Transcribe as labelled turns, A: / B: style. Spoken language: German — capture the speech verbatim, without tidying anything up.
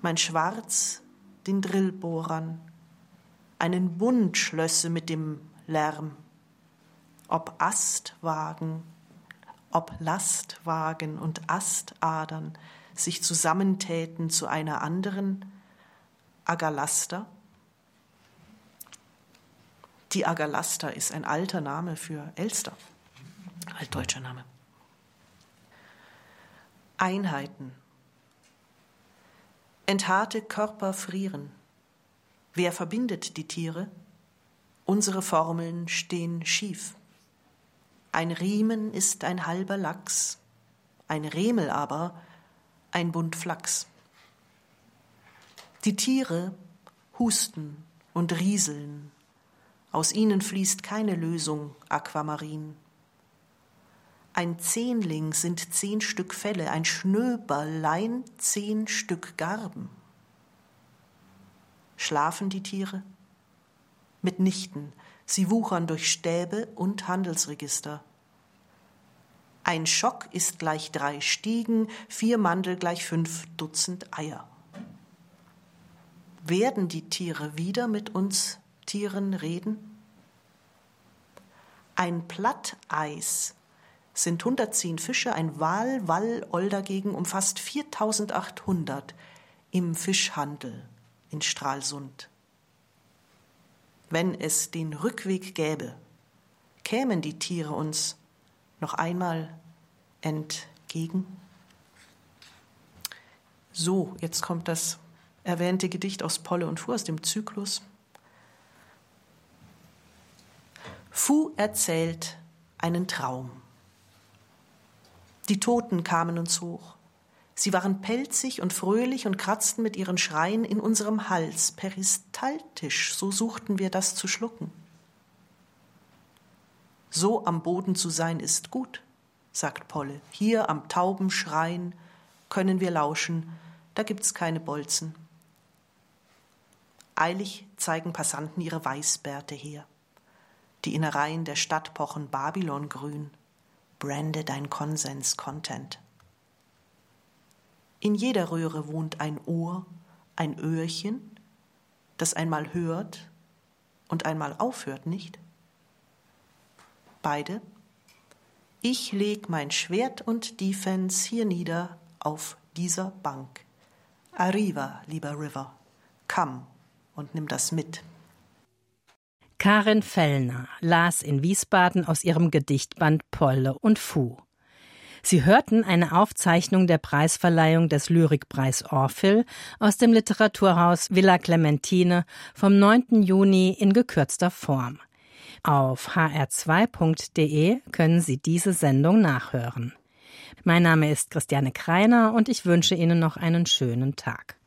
A: mein Schwarz den Drillbohrern, einen Bund schlösse mit dem Lärm. Ob Astwagen, ob Lastwagen und Astadern sich zusammentäten zu einer anderen Agalaster. Die Agalaster ist ein alter Name für Elster, altdeutscher Name. Einheiten. Entharte Körper frieren. Wer verbindet die Tiere? Unsere Formeln stehen schief. Ein Riemen ist ein halber Lachs, ein Remel aber ein Bund Flachs. Die Tiere husten und rieseln, aus ihnen fließt keine Lösung Aquamarin. Ein Zehnling sind zehn Stück Felle, ein Schnöberlein zehn Stück Garben. Schlafen die Tiere? Mitnichten, sie wuchern durch Stäbe und Handelsregister. Ein Schock ist gleich drei Stiegen, vier Mandel gleich fünf Dutzend Eier. Werden die Tiere wieder mit uns Tieren reden? Ein Platteis sind hundertzehn Fische, ein Wal, Wall, Oll dagegen umfasst viertausendachthundert im Fischhandel in Stralsund. Wenn es den Rückweg gäbe, kämen die Tiere uns noch einmal entgegen. So, jetzt kommt das erwähnte Gedicht aus Polle und Fu aus dem Zyklus. Fu erzählt einen Traum. Die Toten kamen uns hoch. Sie waren pelzig und fröhlich und kratzten mit ihren Schreien in unserem Hals, peristaltisch, so suchten wir das zu schlucken. So am Boden zu sein ist gut, sagt Polle. Hier am tauben Schreien können wir lauschen, da gibt's keine Bolzen. Eilig zeigen Passanten ihre Weißbärte her. Die Innereien der Stadt pochen Babylongrün. Brande dein Konsens-Content. In jeder Röhre wohnt ein Ohr, ein Öhrchen, das einmal hört und einmal aufhört, nicht? Beide. Ich leg mein Schwert und Defense hier nieder auf dieser Bank. Arriva, lieber River, komm und nimm das mit.
B: Karin Fellner las in Wiesbaden aus ihrem Gedichtband Polle und Fu. Sie hörten eine Aufzeichnung der Preisverleihung des Lyrikpreis Orphel aus dem Literaturhaus Villa Clementine vom neunten Juni in gekürzter Form. Auf h r zwei punkt d e können Sie diese Sendung nachhören. Mein Name ist Christiane Kreiner und ich wünsche Ihnen noch einen schönen Tag.